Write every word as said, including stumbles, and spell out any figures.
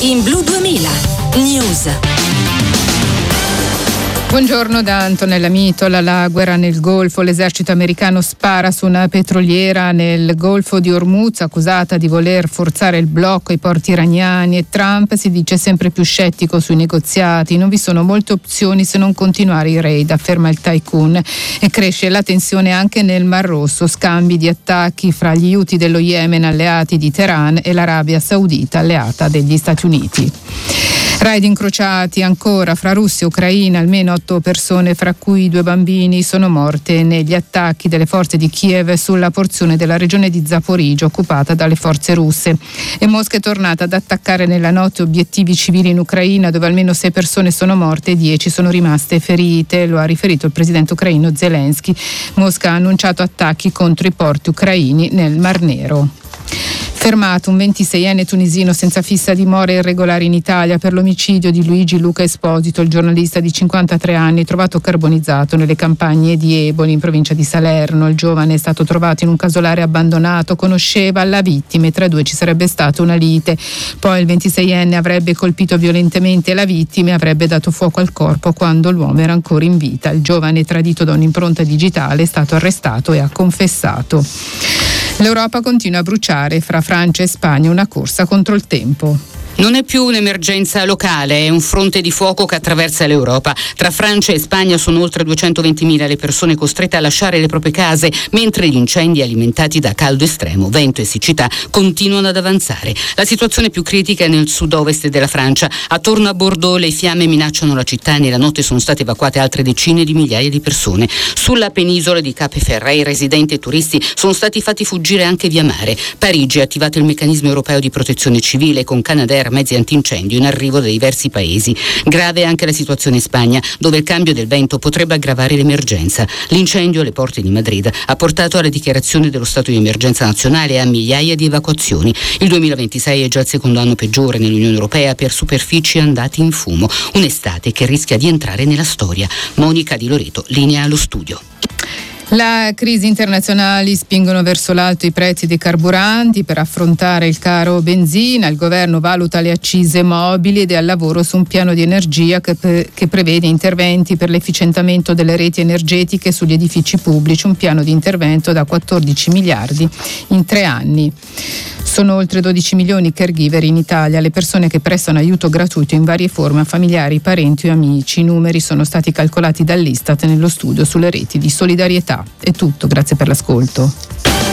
in Blu duemila News. Buongiorno da Antonella Mitola. La guerra nel Golfo. L'esercito americano spara su una petroliera nel Golfo di Hormuz, accusata di voler forzare il blocco ai porti iraniani, e Trump si dice sempre più scettico sui negoziati. Non vi sono molte opzioni se non continuare i raid, afferma il tycoon, e cresce la tensione anche nel Mar Rosso. Scambi di attacchi fra gli Houthi dello Yemen, alleati di Teheran, e l'Arabia Saudita, alleata degli Stati Uniti. Raid incrociati ancora fra Russia e Ucraina, almeno otto persone, fra cui due bambini, sono morte negli attacchi delle forze di Kiev sulla porzione della regione di Zaporizhzhia occupata dalle forze russe. E Mosca è tornata ad attaccare nella notte obiettivi civili in Ucraina, dove almeno sei persone sono morte e dieci sono rimaste ferite, lo ha riferito il presidente ucraino Zelensky. Mosca ha annunciato attacchi contro i porti ucraini nel Mar Nero. Fermato un ventiseienne tunisino senza fissa dimora irregolare in Italia per l'omicidio di Luigi Luca Esposito, il giornalista di cinquantatré anni, trovato carbonizzato nelle campagne di Eboli in provincia di Salerno. Il giovane è stato trovato in un casolare abbandonato, conosceva la vittima e tra i due ci sarebbe stata una lite. Poi il ventiseienne avrebbe colpito violentemente la vittima e avrebbe dato fuoco al corpo quando l'uomo era ancora in vita. Il giovane, tradito da un'impronta digitale, è stato arrestato e ha confessato. L'Europa continua a bruciare, fra Francia e Spagna una corsa contro il tempo. Non è più un'emergenza locale, è un fronte di fuoco che attraversa l'Europa. Tra Francia e Spagna sono oltre duecentoventimila le persone costrette a lasciare le proprie case, mentre gli incendi alimentati da caldo estremo, vento e siccità continuano ad avanzare. La situazione più critica è nel sud-ovest della Francia. Attorno a Bordeaux le fiamme minacciano la città e nella notte sono state evacuate altre decine di migliaia di persone. Sulla penisola di Cap Ferret residenti e turisti sono stati fatti fuggire anche via mare. Parigi ha attivato il meccanismo europeo di protezione civile con Canadair, mezzi antincendio in arrivo da diversi paesi. Grave anche la situazione in Spagna, dove il cambio del vento potrebbe aggravare l'emergenza. L'incendio alle porte di Madrid ha portato alla dichiarazione dello stato di emergenza nazionale e a migliaia di evacuazioni. Il duemilaventisei è già il secondo anno peggiore nell'Unione Europea per superfici andate in fumo. Un'estate che rischia di entrare nella storia. Monica Di Loreto, linea allo studio. La crisi internazionali spingono verso l'alto i prezzi dei carburanti. Per affrontare il caro benzina, il governo valuta le accise mobili ed è al lavoro su un piano di energia che, pre- che prevede interventi per l'efficientamento delle reti energetiche sugli edifici pubblici, un piano di intervento da quattordici miliardi in tre anni. Sono oltre dodici milioni i caregiver in Italia, le persone che prestano aiuto gratuito in varie forme a familiari, parenti o amici. I numeri sono stati calcolati dall'Istat nello studio sulle reti di solidarietà. È tutto, grazie per l'ascolto.